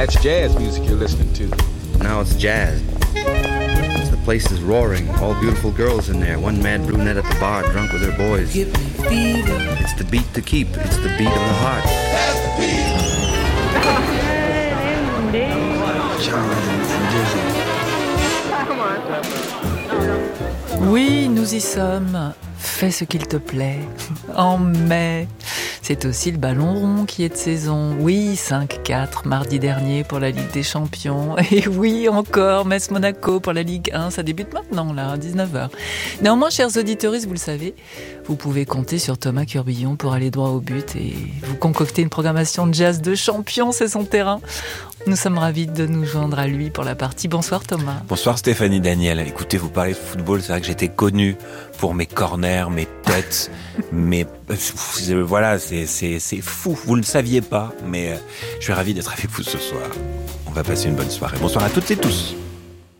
That's jazz music you're listening to. Now it's jazz. The place is roaring. All beautiful girls in there. One mad brunette at the bar, drunk with her boys. Give me fever. It's the beat to keep. It's the beat of the heart. Oui, nous y sommes. Fais ce qu'il te plaît. En mai. C'est aussi le ballon rond qui est de saison. Oui, 5-4 mardi dernier pour la Ligue des Champions. Et oui, encore Metz-Monaco pour la Ligue 1. Ça débute maintenant, là, à 19h. Néanmoins, chers auditeurs, vous le savez, vous pouvez compter sur Thomas Curbillon pour aller droit au but et vous concocter une programmation de jazz de champion, c'est son terrain. Nous sommes ravis de nous joindre à lui pour la partie. Bonsoir Thomas. Bonsoir Stéphanie Daniel. Écoutez, vous parlez de football, c'est vrai que j'étais connu pour mes corners, mes têtes, mais voilà, c'est fou. Vous ne le saviez pas, mais je suis ravi d'être avec vous ce soir. On va passer une bonne soirée. Bonsoir à toutes et tous.